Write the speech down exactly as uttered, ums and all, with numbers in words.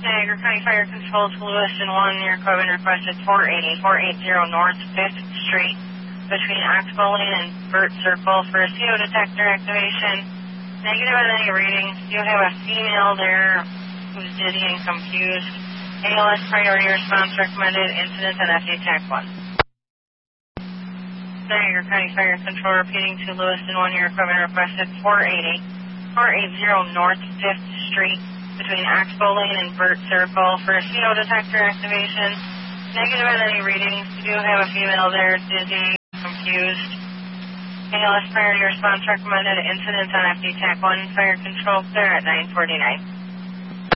Niagara County Fire Control to Lewiston one, your equipment requested four eighty, four eighty North fifth Street between Oxbow Lane and Burt Circle for a C O detector activation. Negative on any readings. You have a female there who's dizzy and confused. A L S priority response recommended. Incident on F D TAC one. Niagara County Fire Control repeating to Lewiston one, your equipment requested four eighty, four eighty North fifth Street between Oxbow Lane and Burt Circle for a C O detector activation. Negative on any readings. You do have a female there, dizzy, confused. A L S priority response recommended. Incident on F D TAC one. Fire Control clear at nine forty-nine.